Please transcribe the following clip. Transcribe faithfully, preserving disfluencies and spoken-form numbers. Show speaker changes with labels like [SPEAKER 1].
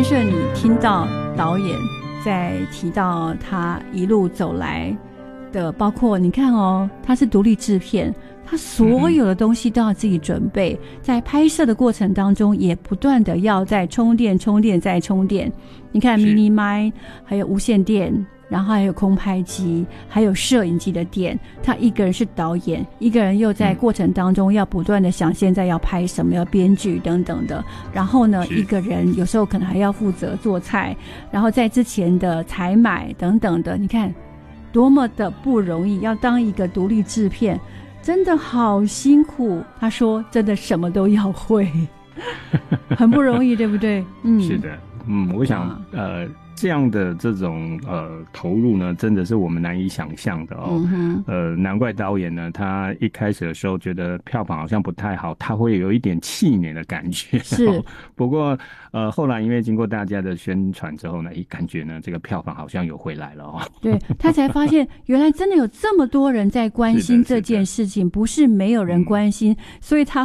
[SPEAKER 1] 安顺，你听到导演在提到他一路走来的，包括你看哦，他是独立制片，他所有的东西都要自己准备，在拍摄的过程当中也不断的要在充电充电再充电。你看 mini 麦，还有无线电，然后还有空拍机，还有摄影机的店，他一个人是导演，一个人又在过程当中要不断的想现在要拍什么，要编剧等等的，然后呢一个人有时候可能还要负责做菜，然后在之前的采买等等的，你看多么的不容易，要当一个独立制片真的好辛苦。他说真的什么都要会很不容易，对不对？
[SPEAKER 2] 嗯，是的。嗯，我想呃这样的这种呃投入呢，真的是我们难以想象的哦。嗯、呃，难怪导演呢，他一开始的时候觉得票房好像不太好，他会有一点气馁的感觉。
[SPEAKER 1] 是，
[SPEAKER 2] 哦、不过呃后来因为经过大家的宣传之后呢，一感觉呢这个票房好像有回来了哦。
[SPEAKER 1] 对，他才发现原来真的有这么多人在关心这件事情，不是没有人关心，嗯、所以他